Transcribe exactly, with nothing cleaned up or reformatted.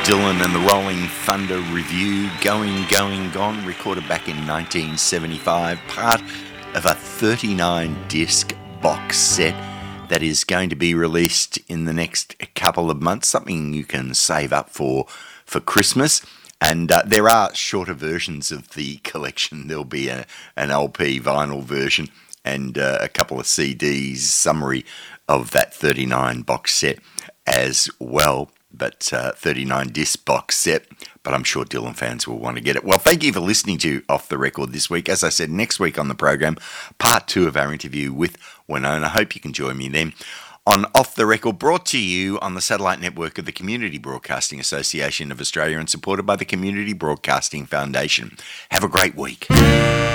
Dylan and the Rolling Thunder Review, Going, Going, Gone, recorded back in nineteen seventy-five, part of a thirty-nine disc box set that is going to be released in the next couple of months, something you can save up for for Christmas. And uh, there are shorter versions of the collection. There'll be a, an L P vinyl version and uh, a couple of C Ds, summary of that thirty-nine box set as well. But uh, thirty-nine disc box set, but I'm sure Dylan fans will want to get it. Well, thank you for listening to Off the Record this week. As I said, next week on the program, part two of our interview with Winona. I hope you can join me then on Off the Record, brought to you on the satellite network of the Community Broadcasting Association of Australia and supported by the Community Broadcasting Foundation. Have a great week.